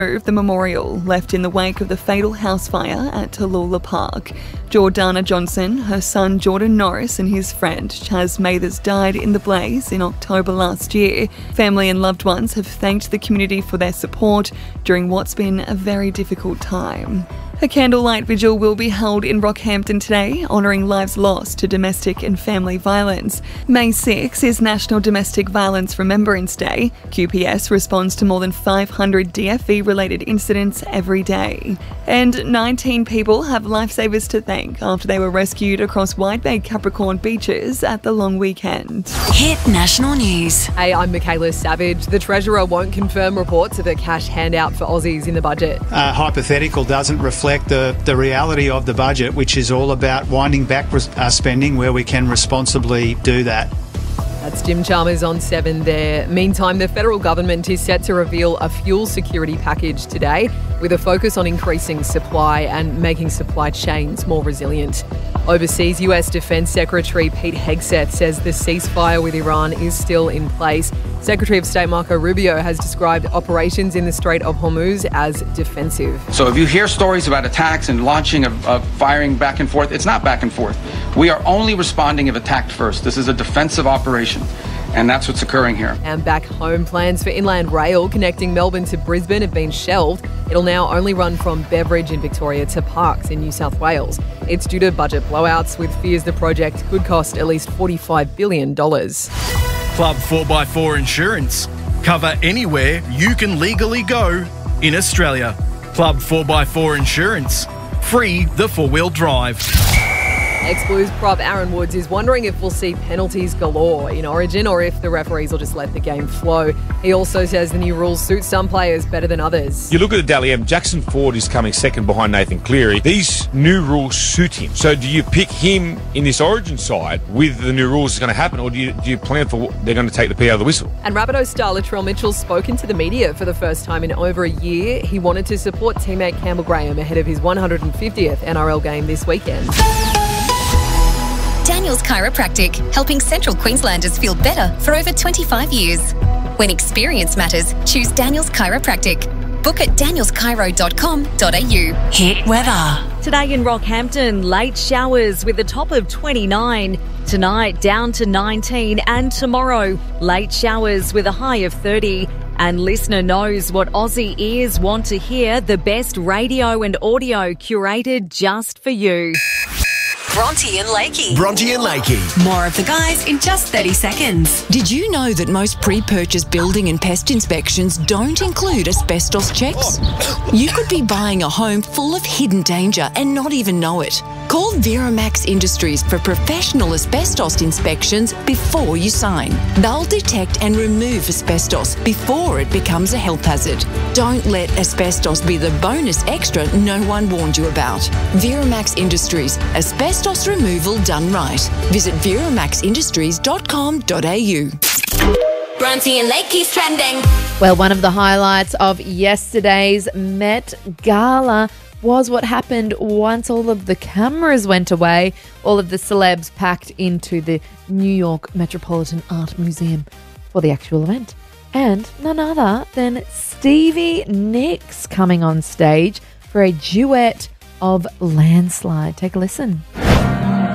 the memorial left in the wake of the fatal house fire at Tallulah Park. Jordana Johnson, her son Jordan Norris and his friend Chaz Mathers died in the blaze in October last year. Family and loved ones have thanked the community for their support during what's been a very difficult time. A candlelight vigil will be held in Rockhampton today, honouring lives lost to domestic and family violence. May 6 is National Domestic Violence Remembrance Day. QPS responds to more than 500 DFV-related incidents every day. And 19 people have lifesavers to thank after they were rescued across Wide Bay Capricorn beaches at the long weekend. Hit National News. Hey, I'm Michaela Savage. The Treasurer won't confirm reports of a cash handout for Aussies in the budget. Hypothetical doesn't reflect the reality of the budget, which is all about winding back spending where we can responsibly do that. That's Jim Chalmers on 7 there. Meantime, the federal government is set to reveal a fuel security package today with a focus on increasing supply and making supply chains more resilient. Overseas, US Defence Secretary Pete Hegseth says the ceasefire with Iran is still in place. Secretary of State Marco Rubio has described operations in the Strait of Hormuz as defensive. So if you hear stories about attacks and launching of firing back and forth, it's not back and forth. We are only responding if attacked first. This is a defensive operation, and that's what's occurring here. And back home, plans for Inland Rail connecting Melbourne to Brisbane have been shelved. It'll now only run from Beveridge in Victoria to Parkes in New South Wales. It's due to budget blowouts, with fears the project could cost at least $45 billion. Club 4x4 Insurance. Cover anywhere you can legally go in Australia. Club 4x4 Insurance. Free the four-wheel drive. Ex-Blues prop Aaron Woods is wondering if we'll see penalties galore in Origin or if the referees will just let the game flow. He also says the new rules suit some players better than others. You look at the Dally M, Jackson Ford is coming second behind Nathan Cleary. These new rules suit him. So do you pick him in this Origin side with the new rules that's going to happen, or do you plan for what they're going to take the PO of the whistle? And Rabbitohs star Latrell Mitchell's spoken to the media for the first time in over a year. He wanted to support teammate Campbell Graham ahead of his 150th NRL game this weekend. Daniel's Chiropractic, helping Central Queenslanders feel better for over 25 years. When experience matters, choose Daniel's Chiropractic. Book at danielschiro.com.au. Hit weather. Today in Rockhampton, late showers with a top of 29. Tonight, down to 19. And tomorrow, late showers with a high of 30. And listener knows what Aussie ears want to hear, the best radio and audio curated just for you. Bronte and Lakey. Bronte and Lakey. More of the guys in just 30 seconds. Did you know that most pre-purchase building and pest inspections don't include asbestos checks? You could be buying a home full of hidden danger and not even know it. Call Veramax Industries for professional asbestos inspections before you sign. They'll detect and remove asbestos before it becomes a health hazard. Don't let asbestos be the bonus extra no one warned you about. Veramax Industries. Asbestos removal done right. Visit veramaxindustries.com.au. Bronte and Lakey's trending. Well, one of the highlights of yesterday's Met Gala was what happened once all of the cameras went away. All of the celebs packed into the New York Metropolitan Art Museum for the actual event. And none other than Stevie Nicks coming on stage for a duet of Landslide. Take a listen.